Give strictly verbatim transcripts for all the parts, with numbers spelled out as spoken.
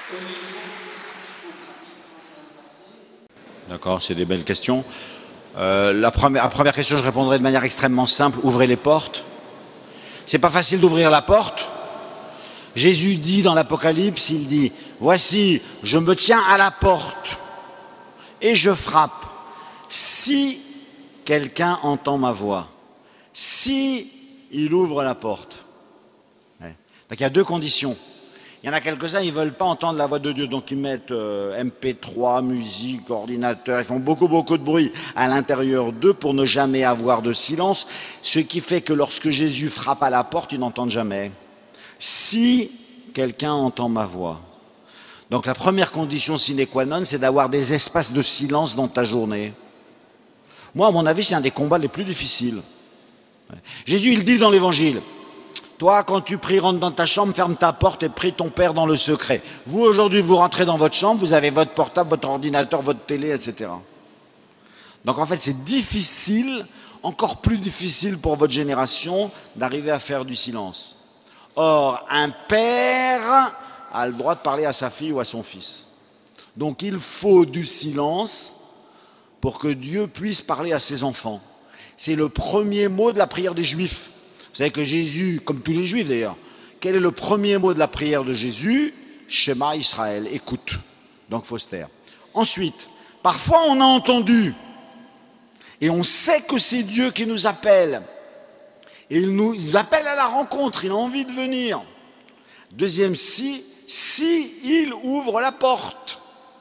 Au niveau pratico-pratique, comment ça va se passer? D'accord, c'est des belles questions. Euh, la, première, la première question, je répondrai de manière extrêmement simple. Ouvrez les portes. C'est pas facile d'ouvrir la porte. Jésus dit dans l'Apocalypse, il dit, voici, je me tiens à la porte et je frappe. Si quelqu'un entend ma voix, si il ouvre la porte. Ouais. Donc il y a deux conditions. Il y en a quelques-uns, ils ne veulent pas entendre la voix de Dieu, donc ils mettent euh, M P trois, musique, ordinateur, ils font beaucoup, beaucoup de bruit à l'intérieur d'eux pour ne jamais avoir de silence, ce qui fait que lorsque Jésus frappe à la porte, ils n'entendent jamais. Si quelqu'un entend ma voix. Donc la première condition sine qua non, c'est d'avoir des espaces de silence dans ta journée. Moi, à mon avis, c'est un des combats les plus difficiles. Jésus, il dit dans l'Évangile, toi, quand tu pries, rentre dans ta chambre, ferme ta porte et prie ton Père dans le secret. Vous, aujourd'hui, vous rentrez dans votre chambre, vous avez votre portable, votre ordinateur, votre télé, et cetera. Donc, en fait, c'est difficile, encore plus difficile pour votre génération, d'arriver à faire du silence. Or, un père a le droit de parler à sa fille ou à son fils. Donc, il faut du silence pour que Dieu puisse parler à ses enfants. C'est le premier mot de la prière des Juifs. Vous savez que Jésus, comme tous les Juifs d'ailleurs, quel est le premier mot de la prière de Jésus? Shema Israël, écoute. Donc, il faut se taire. Ensuite, parfois on a entendu, et on sait que c'est Dieu qui nous appelle, et il nous appelle à la rencontre, il a envie de venir. Deuxième si, si il ouvre la porte.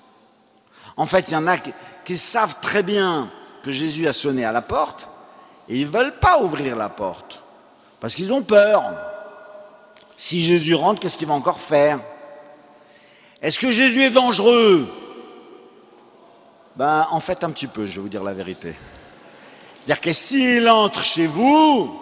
En fait, il y en a qui, qui savent très bien que Jésus a sonné à la porte, et ils ne veulent pas ouvrir la porte. Parce qu'ils ont peur. Si Jésus rentre, qu'est-ce qu'il va encore faire? Est-ce que Jésus est dangereux? Ben, en fait, un petit peu, je vais vous dire la vérité. C'est-à-dire que s'il entre chez vous,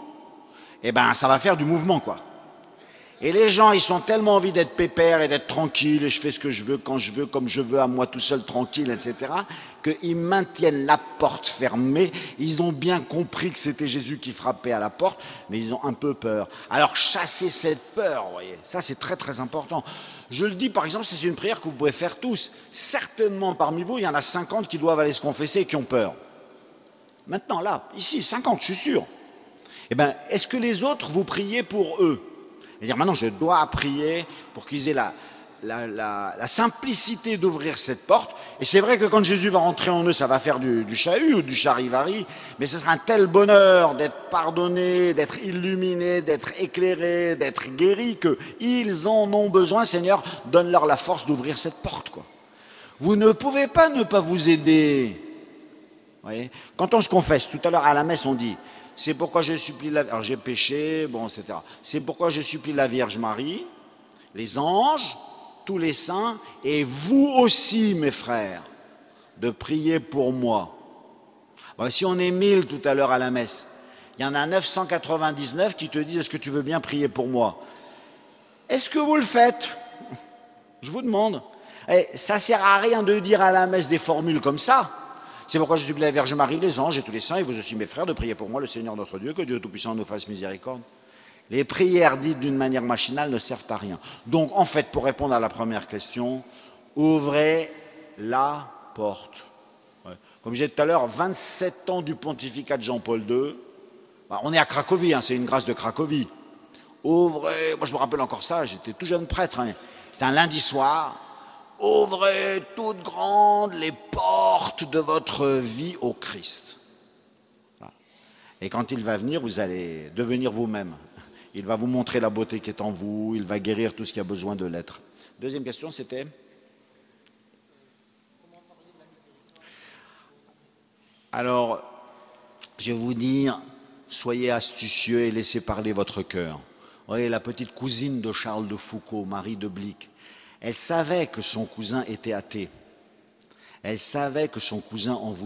eh ben, ça va faire du mouvement, quoi. Et les gens, ils ont tellement envie d'être pépères et d'être tranquilles, et je fais ce que je veux, quand je veux, comme je veux, à moi tout seul, tranquille, et cetera, qu'ils maintiennent la porte fermée. Ils ont bien compris que c'était Jésus qui frappait à la porte, mais ils ont un peu peur. Alors, chassez cette peur, vous voyez. Ça, c'est très, très important. Je le dis, par exemple, c'est une prière que vous pouvez faire tous. Certainement, parmi vous, il y en a cinquante qui doivent aller se confesser et qui ont peur. Maintenant, là, ici, cinquante, je suis sûr. Eh bien, est-ce que les autres, vous priez pour eux? Et dire maintenant je dois prier pour qu'ils aient la, la, la, la simplicité d'ouvrir cette porte. Et c'est vrai que quand Jésus va rentrer en eux, ça va faire du, du chahut ou du charivari, mais ce sera un tel bonheur d'être pardonné, d'être illuminé, d'être éclairé, d'être guéri, qu'ils en ont besoin. Seigneur, donne-leur la force d'ouvrir cette porte, quoi. Vous ne pouvez pas ne pas vous aider. Vous voyez, quand on se confesse, tout à l'heure à la messe on dit, c'est pourquoi je supplie la... Alors j'ai péché, bon, et cetera. C'est pourquoi je supplie la Vierge Marie, les anges, tous les saints, et vous aussi, mes frères, de prier pour moi. Bon, si on est mille tout à l'heure à la messe, il y en a neuf cent quatre-vingt-dix-neuf qui te disent, est-ce que tu veux bien prier pour moi? Est-ce que vous le faites? Je vous demande. Et ça ne sert à rien de dire à la messe des formules comme ça. C'est pourquoi je supplie la Vierge Marie, les anges et tous les saints, et vous aussi mes frères, de prier pour moi, le Seigneur notre Dieu, que Dieu Tout-Puissant nous fasse miséricorde. Les prières dites d'une manière machinale ne servent à rien. Donc, en fait, pour répondre à la première question, ouvrez la porte. Ouais. Comme je disais tout à l'heure, vingt-sept ans du pontificat de Jean-Paul deux. Bah, on est à Cracovie, hein, c'est une grâce de Cracovie. Ouvrez, moi je me rappelle encore ça, j'étais tout jeune prêtre. Hein. C'était un lundi soir. Ouvrez toutes grandes les portes de votre vie au Christ. Et quand il va venir, vous allez devenir vous-même. Il va vous montrer la beauté qui est en vous, il va guérir tout ce qui a besoin de l'être. Deuxième question, c'était? Alors, je vais vous dire, soyez astucieux et laissez parler votre cœur. Vous voyez, la petite cousine de Charles de Foucault, Marie de Blic, elle savait que son cousin était athée. Elle savait que son cousin en voulait.